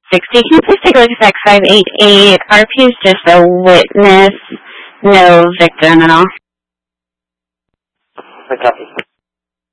60. Can you please take a look at that 588? RP is just a witness, no victim at all.